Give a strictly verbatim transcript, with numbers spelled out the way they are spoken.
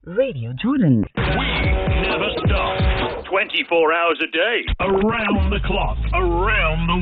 Radio Jordan. We never stop. twenty-four hours a day. Around the clock. Around the